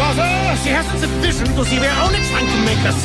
Father, she hasn't sufficient to see we're only trying to make her